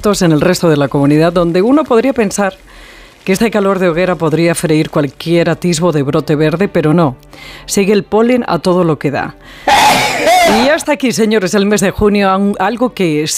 vientos en el resto de la comunidad, donde uno podría pensar que este calor de hoguera podría freír cualquier atisbo de brote verde, pero no. Sigue el polen a todo lo que da. Y hasta aquí, señores, el mes de junio, algo que